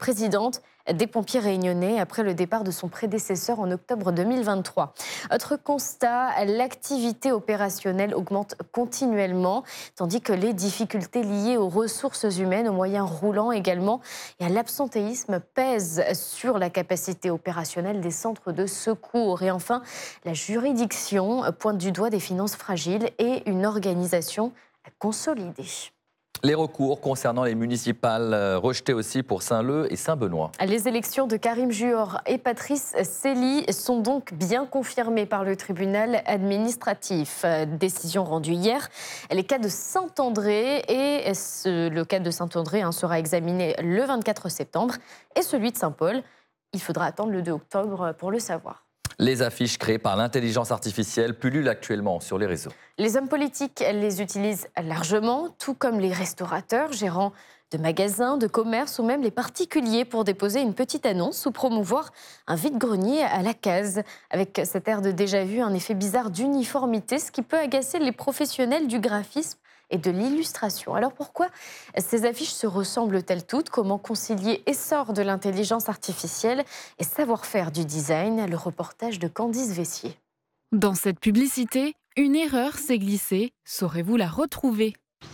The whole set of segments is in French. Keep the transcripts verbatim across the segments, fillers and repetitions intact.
présidente des pompiers réunionnais après le départ de son prédécesseur en octobre deux mille vingt-trois. Autre constat, l'activité opérationnelle augmente continuellement, tandis que les difficultés liées aux ressources humaines, aux moyens roulants également et à l'absentéisme pèsent sur la capacité opérationnelle des centres de secours. Et enfin, la juridiction pointe du doigt des finances fragiles et une organisation consolidée. Les recours concernant les municipales rejetés aussi pour Saint-Leu et Saint-Benoît. Les élections de Karim Juor et Patrice Célie sont donc bien confirmées par le tribunal administratif. Décision rendue hier. Les cas de Saint-André et ce, le cas de Saint-André hein, sera examiné le vingt-quatre septembre et celui de Saint-Paul. Il faudra attendre le deux octobre pour le savoir. Les affiches créées par l'intelligence artificielle pullulent actuellement sur les réseaux. Les hommes politiques les utilisent largement, tout comme les restaurateurs, gérants de magasins, de commerces ou même les particuliers pour déposer une petite annonce ou promouvoir un vide-grenier à la case. Avec cet air de déjà-vu, un effet bizarre d'uniformité, ce qui peut agacer les professionnels du graphisme et de l'illustration. Alors pourquoi ces affiches se ressemblent-elles toutes? Comment concilier essor de l'intelligence artificielle et savoir-faire du design? Le reportage de Candice Vessier. Dans cette publicité, une erreur s'est glissée. Saurez-vous la retrouver?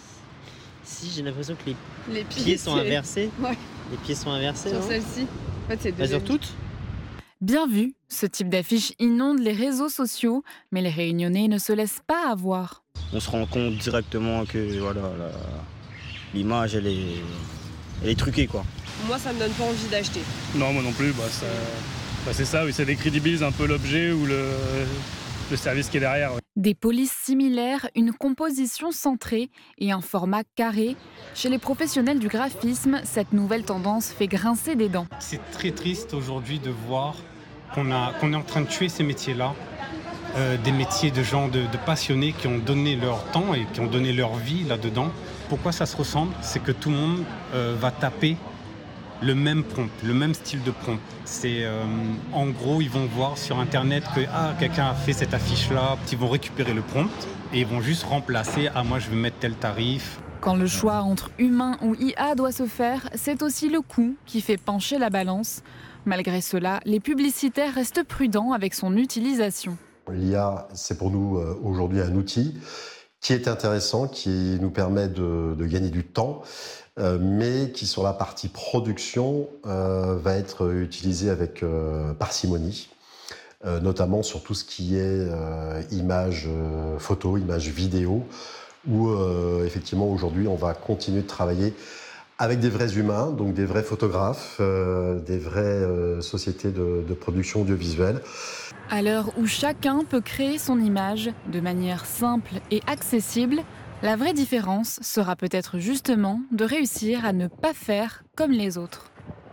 Si, j'ai l'impression que les, les pieds, pieds sont inversés. Ouais. Les pieds sont inversés, sur non? celle-ci. En fait, c'est Pas sur toutes? Bien vu, ce type d'affiche inonde les réseaux sociaux, mais les Réunionnais ne se laissent pas avoir. On se rend compte directement que voilà, l'image, elle est, elle est truquée, quoi. Moi, ça me donne pas envie d'acheter. Non, moi non plus. Bah, ça, bah, c'est ça, oui, ça décrédibilise un peu l'objet ou le, le service qui est derrière. Oui. Des polices similaires, une composition centrée et un format carré. Chez les professionnels du graphisme, cette nouvelle tendance fait grincer des dents. C'est très triste aujourd'hui de voir qu'on a, qu'on est en train de tuer ces métiers-là. Euh, des métiers de gens, de, de passionnés qui ont donné leur temps et qui ont donné leur vie là-dedans. Pourquoi ça se ressemble? C'est que tout le monde euh, va taper le même prompt, le même style de prompt. C'est, euh, en gros, ils vont voir sur Internet que ah, quelqu'un a fait cette affiche-là. Ils vont récupérer le prompt et ils vont juste remplacer « Ah, moi, je vais mettre tel tarif ». Quand le choix entre humain ou I A doit se faire, c'est aussi le coût qui fait pencher la balance. Malgré cela, les publicitaires restent prudents avec son utilisation. L'I A, c'est pour nous euh, aujourd'hui un outil qui est intéressant, qui nous permet de, de gagner du temps, euh, mais qui sur la partie production euh, va être utilisé avec euh, parcimonie, euh, notamment sur tout ce qui est euh, images euh, photo, images vidéo, où euh, effectivement aujourd'hui on va continuer de travailler avec des vrais humains, donc des vrais photographes, euh, des vraies euh, sociétés de, de production audiovisuelle. À l'heure où chacun peut créer son image de manière simple et accessible, la vraie différence sera peut-être justement de réussir à ne pas faire comme les autres.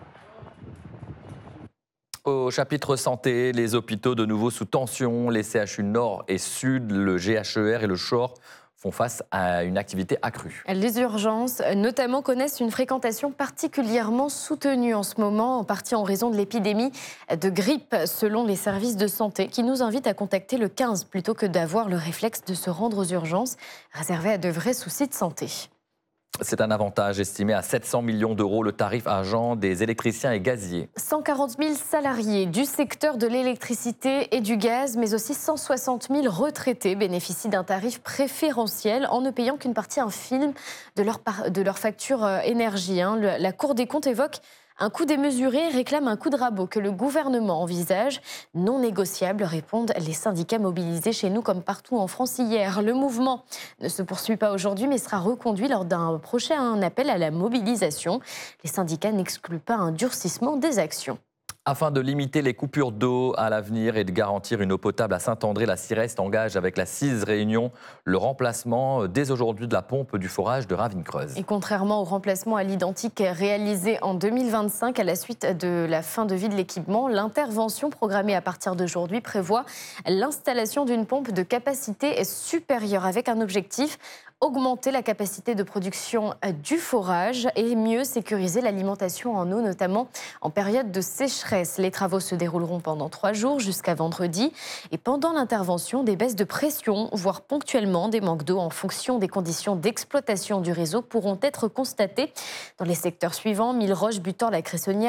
Au chapitre santé, les hôpitaux de nouveau sous tension, les C H U Nord et Sud, le G H E R et le C H O R font face à une activité accrue. Les urgences, notamment, connaissent une fréquentation particulièrement soutenue en ce moment, en partie en raison de l'épidémie de grippe, selon les services de santé, qui nous invitent à contacter le quinze plutôt que d'avoir le réflexe de se rendre aux urgences, réservées à de vrais soucis de santé. C'est un avantage estimé à sept cents millions d'euros le tarif argent des électriciens et gaziers. cent quarante mille salariés du secteur de l'électricité et du gaz, mais aussi cent soixante mille retraités bénéficient d'un tarif préférentiel en ne payant qu'une partie infime de leur, par... de leur facture énergie. Hein. Le... La Cour des comptes évoque un coût démesuré, réclame un coup de rabot que le gouvernement envisage. Non négociable, répondent les syndicats mobilisés chez nous comme partout en France hier. Le mouvement ne se poursuit pas aujourd'hui, mais sera reconduit lors d'un prochain appel à la mobilisation. Les syndicats n'excluent pas un durcissement des actions. Afin de limiter les coupures d'eau à l'avenir et de garantir une eau potable à Saint-André, la CIREST engage avec la C I S Réunion le remplacement dès aujourd'hui de la pompe du forage de Ravine-Creuse. Et contrairement au remplacement à l'identique réalisé en deux mille vingt-cinq à la suite de la fin de vie de l'équipement, l'intervention programmée à partir d'aujourd'hui prévoit l'installation d'une pompe de capacité supérieure avec un objectif: augmenter la capacité de production du forage et mieux sécuriser l'alimentation en eau, notamment en période de sécheresse. Les travaux se dérouleront pendant trois jours jusqu'à vendredi. Et pendant l'intervention, des baisses de pression, voire ponctuellement des manques d'eau en fonction des conditions d'exploitation du réseau pourront être constatées dans les secteurs suivants: Mille Roches, Butor, la Cressonnière,